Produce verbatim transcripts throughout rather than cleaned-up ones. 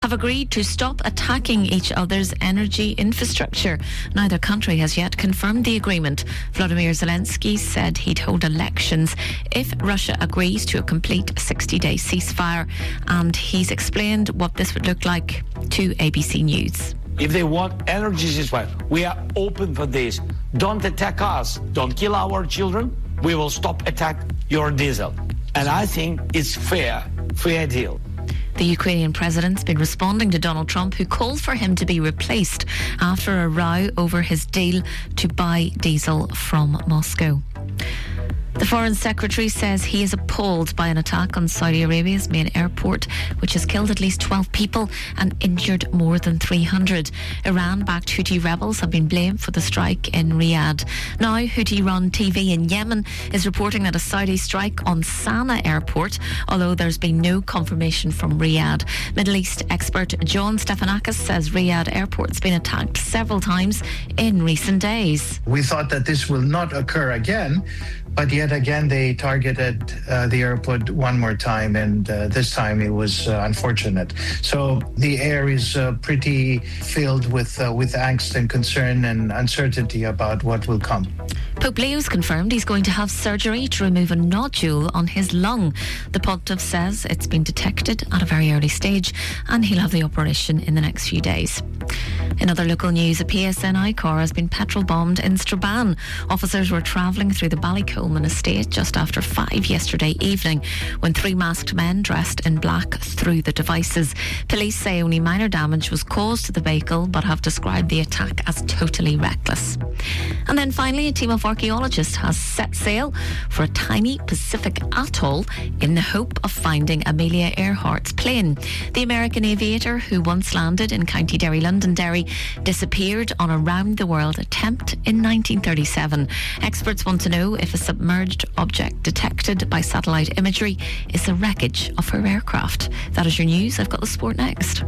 have agreed to stop attacking each other's energy infrastructure. Neither country has yet confirmed the agreement. Volodymyr Zelensky said he'd hold elections if Russia agrees to a complete sixty-day ceasefire, and he's explained what this would look like to A B C News. If they want energy ceasefire, we are open for this. Don't attack us. Don't kill our children. We will stop attack your diesel. And I think it's fair, fair deal. The Ukrainian president's been responding to Donald Trump, who called for him to be replaced after a row over his deal to buy diesel from Moscow. The Foreign Secretary says he is appalled by an attack on Saudi Arabia's main airport, which has killed at least twelve people and injured more than three hundred. Iran-backed Houthi rebels have been blamed for the strike in Riyadh. Now, Houthi-run T V in Yemen is reporting that a Saudi strike on Sana'a airport, although there's been no confirmation from Riyadh. Middle East expert John Stephanakis says Riyadh airport's been attacked several times in recent days. We thought that this will not occur again, but yet again they targeted uh, the airport one more time, and uh, this time it was uh, unfortunate. So the air is uh, pretty filled with uh, with angst and concern and uncertainty about what will come. Pope Leo's confirmed he's going to have surgery to remove a nodule on his lung. The Pontiff says it's been detected at a very early stage and he'll have the operation in the next few days. In other local news, a P S N I car has been petrol bombed in Strabane. Officers were travelling through the Ballycoleman estate just after five yesterday evening when three masked men dressed in black threw the devices. Police say only minor damage was caused to the vehicle, but have described the attack as totally reckless. And then finally, a team of archaeologists has set sail for a tiny Pacific atoll in the hope of finding Amelia Earhart's plane. The American aviator, who once landed in County Derry, Londonderry, disappeared on a round-the-world attempt in nineteen thirty-seven. Experts want to know if a submerged object detected by satellite imagery is the wreckage of her aircraft. That is your news. I've got the sport next.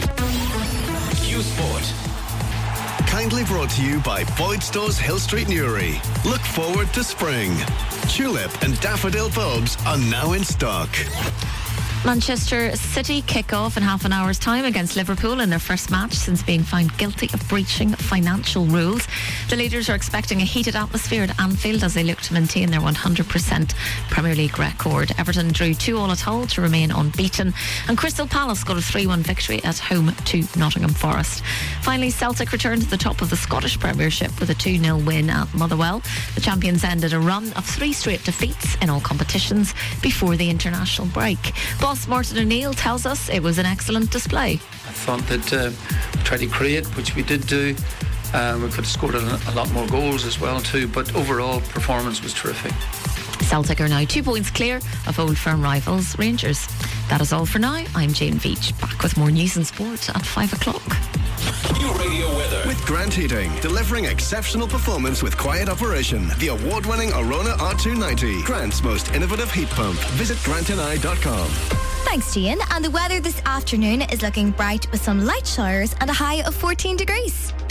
Q Sport. Kindly brought to you by Boyd Stores Hill Street Newry. Look forward to spring. Tulip and daffodil bulbs are now in stock. Manchester City kick off in half an hour's time against Liverpool in their first match since being found guilty of breaching financial rules. The leaders are expecting a heated atmosphere at Anfield as they look to maintain their one hundred percent Premier League record. Everton drew two all at Hull to remain unbeaten, and Crystal Palace got a three one victory at home to Nottingham Forest. Finally, Celtic returned to the top of the Scottish Premiership with a two nil win at Motherwell. The champions ended a run of three straight defeats in all competitions before the international break. Boss Martin O'Neill tells us it was an excellent display. I thought that uh, we tried to create, which we did do. Uh, we could have scored a, a lot more goals as well too, but overall performance was terrific. Celtic are now two points clear of Old Firm rivals Rangers. That is all for now. I'm Jane Veach, back with more news and sport at five o'clock. New radio weather with Grant Heating, delivering exceptional performance with quiet operation. The award-winning Arona R two ninety, Grant's most innovative heat pump. Visit grant and I dot com. Thanks, Gian. And the weather this afternoon is looking bright with some light showers and a high of fourteen degrees.